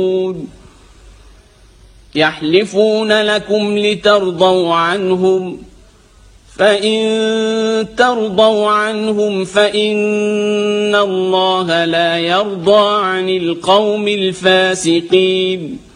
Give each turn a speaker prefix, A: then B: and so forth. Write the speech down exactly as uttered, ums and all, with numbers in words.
A: يحلفون لكم لترضوا عنهم فإن ترضوا عنهم فإن الله لا يرضى عن القوم الفاسقين.